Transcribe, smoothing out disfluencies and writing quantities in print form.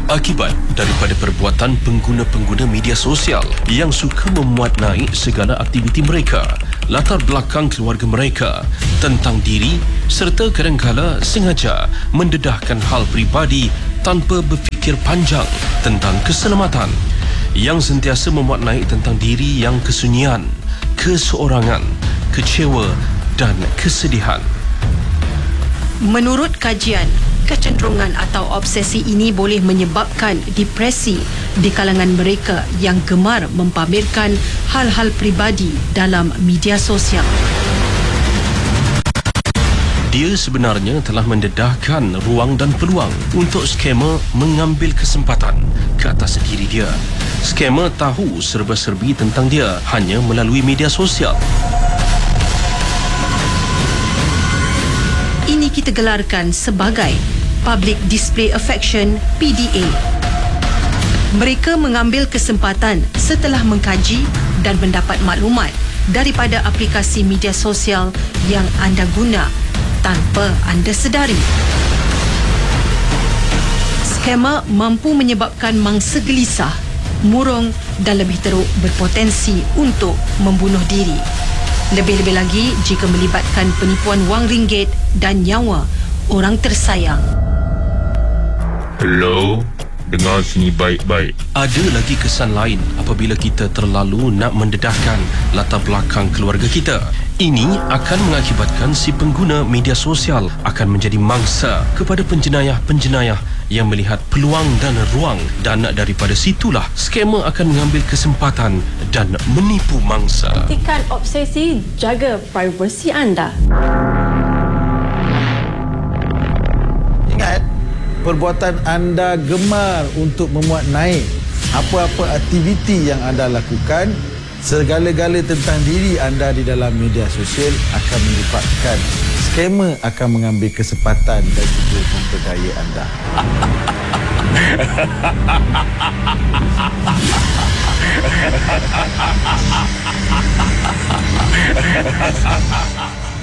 Akibat daripada perbuatan pengguna-pengguna media sosial yang suka memuat naik segala aktiviti mereka, latar belakang keluarga mereka, tentang diri serta kadangkala sengaja mendedahkan hal peribadi tanpa berfikir panjang tentang keselamatan, yang sentiasa memuat naik tentang diri yang kesunyian, keseorangan, kecewa dan kesedihan. Menurut kajian, kecenderungan atau obsesi ini boleh menyebabkan depresi di kalangan mereka yang gemar mempamerkan hal-hal peribadi dalam media sosial. Dia sebenarnya telah mendedahkan ruang dan peluang untuk skamer mengambil kesempatan ke atas diri dia. Skamer tahu serba-serbi tentang dia hanya melalui media sosial. Ini kita gelarkan sebagai Public Display Affection, PDA. Mereka mengambil kesempatan setelah mengkaji dan mendapat maklumat daripada aplikasi media sosial yang anda guna tanpa anda sedari. Skamer mampu menyebabkan mangsa gelisah, murung dan lebih teruk berpotensi untuk membunuh diri. Lebih-lebih lagi jika melibatkan penipuan wang ringgit dan nyawa orang tersayang. Hello, dengar sini baik-baik. Ada lagi kesan lain apabila kita terlalu nak mendedahkan latar belakang keluarga kita. Ini akan mengakibatkan si pengguna media sosial akan menjadi mangsa kepada penjenayah-penjenayah yang melihat peluang dan ruang, dan daripada situlah skamer akan mengambil kesempatan dan menipu mangsa. Hentikan obsesi, jaga privasi anda. Ingat, perbuatan anda gemar untuk memuat naik apa-apa aktiviti yang anda lakukan, segala-gala tentang diri anda di dalam media sosial akan menyebabkan skamer akan mengambil kesempatan dan juga memperdaya anda. Ha ha ha ha ha.